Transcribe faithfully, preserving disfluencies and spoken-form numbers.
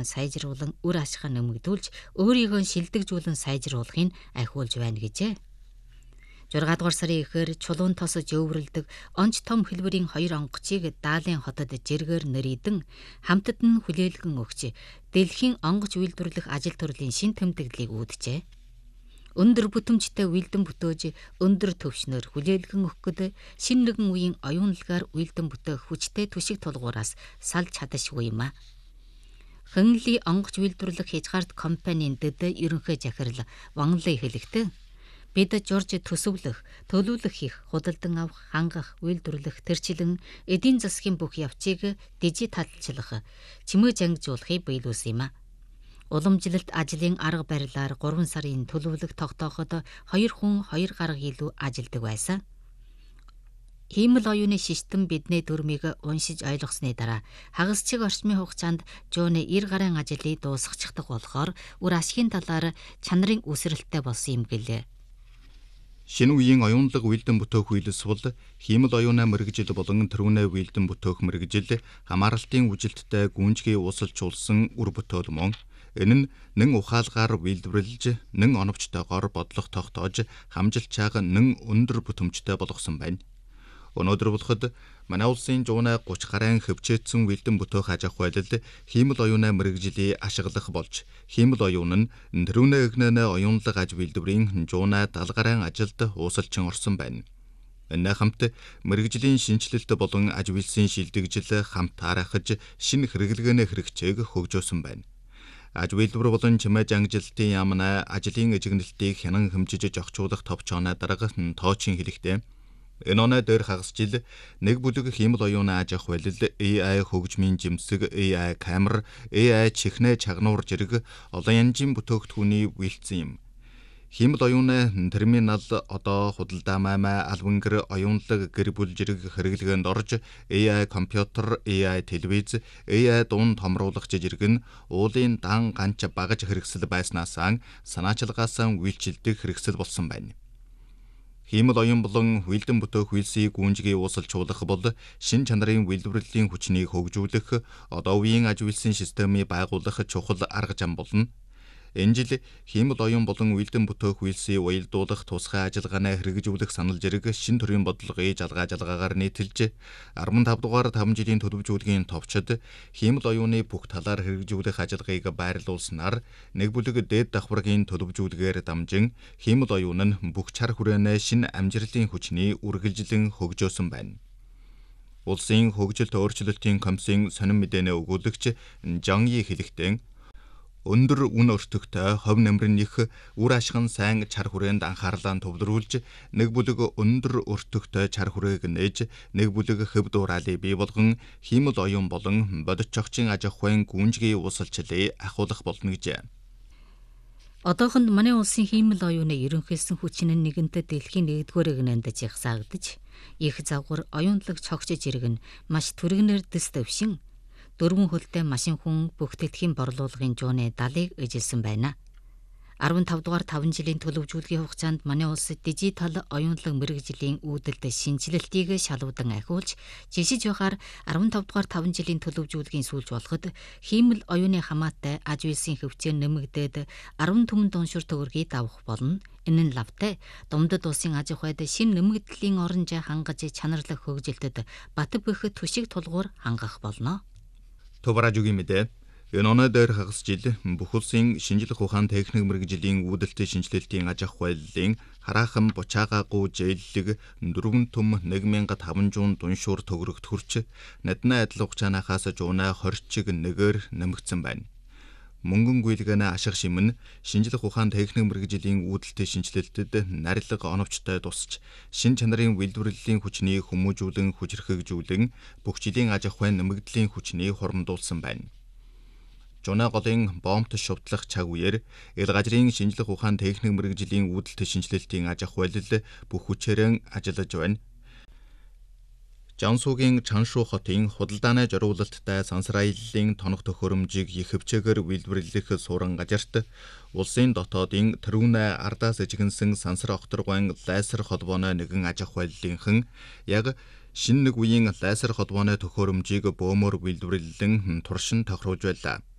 ашгаа сайжруулан үр ашгаа нэмэгдүүлж өөрийгөө шилдэгжүүлэн сайжруулахыг ахиулж байна гэжээ. зургаадугаар сарын эхээр чулуун тосож өвөрлөдөг онц том хэлбэрийн хоёр онгоцыг Даалын хотод жиргээр нэрийдэн хамтад нь хүлээлгэн өгч дэлхийн онгоц үйлдвэрлэх ажил төрлийн шин тэмдэглэлийг үүджээ. Өндөр бүтэмжтэй үйлдэн бүтөөж өндөр төвшнөр хүлээлгэн өгөхөд шин нэгэн үеийн оюунлагаар үйлдэн бүтээх хүчтэй түшиг тулгуураас салж чадашгүй юм а. Хэнли онгоц үйлдвэрлэх хязгаарт компанийн дэд ерөнхий захирал Вонлей хэлэхдээ бид Жорж төсөвлөх, төлөвлөх их, худалдан авах, хангах, үйлдвэрлэх, тэрчлэн эдийн засгийн бүх явцыг дижиталчлах, чимээ зангижуулахыг биелүүлсэн юм а. Уламжлалт ажлын арга барилаар гурван сарын төлөвлөх тогтооход хоёр хүн хоёр гаруй илүү ажилдаг байсан. Хиймэл оюуны систем бидний дүрмийг уншиж ойлгосны дараа хагасчиг орчмын хугацаанд Жууны эр гарын ажлыг дуусгачихдаг болохоор үр ашигын талаар чанарын үсрэлттэй болсон юм гэлээ. Шинэ үеийн оюунлаг үйлдэн бүтээх үйлс бол хиймэл оюунаа мэрэгжил болон тэрүүнээ үйлдэн бүтээх мэрэгжил хамааралтын үжилттэй гүнжгий уусалжуулсан үр бүтээл мөн энэ нь нэн ухаалгаар үйлдвэрлэж, нэн оновчтойгоор бодлого тогтоож, хамжилт чаага нэн өндөр бүтэмжтэй болгосон байна. Өнөөдөр болоход манай улсын Жуунаа гуч гаруй хөвчөөдсөн үйлдэн бүтээх аж ахуй байлал хиймэл оюунаа мэрэгжлийн ашиглах болж, хиймэл оюун нь тэрүүнээ эгнэнэ оюунлаг аж үйлдвэрийн Жуунаа даал гаруй ажилд уусалчин орсон байна. Энэ хамт мэрэгжлийн шинжилэлт болон аж үйлсийн шилдэгжил хамт харахаж шинэ хэрэглэгээний хэрэгцээг хөгжөөсөн байна. Аж үйлдвэр болон чимээ зангижилтын яамна ажлын эжигнэлтийг хянан хэмжиж зохицуулах товчооны дарга тоочин хэлэхдээ энэ оноо дээр хагас жил нэг бүлэг хиймэл оюуны аж ахуй байлал A I хөгжмийн жимсэг, A I камер, A I чихнэ чагнуур зэрэг олон янжийн бүтээгдэхүүний үйлдсэн юм. Хиймэл оюуны терминал одоо худалдаа маймаа албангэр оюунлаг гэр бүл зэрэг хэрэглгээнд орж A I компьютер, A I телевиз, A I дуун томруулагч зэрэг нь уулын дан ганч багаж хэрэгсэл байснаасаа санаачилгаасаа үйлчилдэг хэрэгсэл болсон байна. Хиймэл оюун болон үйлдэн бүтээх үйлсийг гүнжгий уусалжуулах бол шин чанарын үйлдвэрлэлийн хүчнийг хөгжүүлэх, одоо үеийн аж үйлсийн системийг байгуулах чухал арга зам болно. Энэ жил хиймэл оюун болон үйлдэн бүтээх үйлсийг уялдуулах тусгай ажиллагааны хэрэгжүүлэх санал зэрэг шин төрлийн бодлогыг жалгаа жалгаагаар нийтэлж арван тав дугаар таван жилийн төлөвжүүлгийн товчод хиймэл оюуны бүх талаар хэрэгжүүлэх ажиллагааг байрлуулснаар нэг бүлэг дээд давхаргийн төлөвжүүлгээр дамжин хиймэл оюун нь бүх чар хүрээнээ шин амжилтын хүчний үргэлжлэн хөгжөөсөн байна. Улсын хөгжилт өөрчлөлтийн комиссийн сонин мэдээний өгүүлэгч Жан Yi хэлэхдээ өндөр үн өртөгтэй хов нэмрэнийх үр ашигын сайн чар хүрээнд анхаарлаа төвлөрүүлж нэг бүлэг өндөр өртөгтэй чар хүрээг нээж нэг бүлэг хөв дуурайлыг бий болгон хиймэл оюун болон бодит чогчийн аж ахуйн гүнжгий уусалчлалыг ахуулах болно гэжээ. Одоохонд манай улсын хиймэл оюуны ерөнхийлсөн хүчин нь нэгэнтээ дэлхийн нэгдүгээр эгнээнд жигсаагдаж их завгар оюунлаг цогч зэрэг нь маш түргэнээр дэс дэвшин дөрвөн хөлтэй машин хүн бүхтэдхийн борлуулгын Жууны далыг эжилсэн байна. арван тав дугаар таван жилийн төлөвжүүлгийн хугацаанд манай улсад дижитал оюунлаг мэрэгжлийн үүдэлд шинжилэлтийг шалуудан ахиулж, жишиж байхаар арван тав дугаар таван жилийн төлөвжүүлгийн сүүлж болоход хиймэл оюуны хамаатай аж үйлсийн хөвчөө нэмэгдээд арван түмэн дуншир төгрөгийг давах болно. Энэ нь лавтай Думдад улсын аж ахуйд шин нэмэгдлийн оронжоо хангаж чанарлах хөгжилтөд бат бөх түшиг тулгуур хангах болно. Товаражугийн мэдээ энэ оноо дээр хагас жил бүх улсын шинжлэх ухаан техник мэрэгжлийн үүдэлтэй шинжилэлтийн аж ахуй байллын хараахан бучаагаагүй зээллэг дөрвөн түм нэг мянга таван жуун дуншуур төгрөгт хүрч надны адил хугацаанаас Жуунаа хорчиг нэгээр нэмэгдсэн байна. Мөнгөн гүйлгэнэ ашиг шимэн шинжлэх ухаан техник мэрэгжлийн үүдэлтэй шинжилэлтэд нарилга оновчтой тусч шин чанарын үйлдвэрлэлийн хүчний хүмүүжүүлэн хүчрхэгжүүлэн бүх жилийн аж ахуйн нэмэгдлийн хүчний хурамдуулсан байна. Жуунаа голын бомбт шувтлах цаг үеэр эл газрын шинжлэх ухаан техник мэрэгжлийн үүдэлтэй шинжилэлтийн аж ахуй байлал бүх хүчээрэн ажиллаж байна. Жансуугийн Чаншу хотын худалдааны зориулалттай сансар аяллаа тоног төхөөрөмжийг их хөвчөөгөр үйлдвэрлэх суурин газарт улсын дотоодын тэрүүнээ ардаас эжигнсэн сансар огторгойн лайсер холбооны нэгэн аж ахуй байллынхан яг шинэ нэг үеийн лайсер холбооны төхөөрөмжийг бөөмөр үйлдвэрлэн туршин тохируулж байлаа.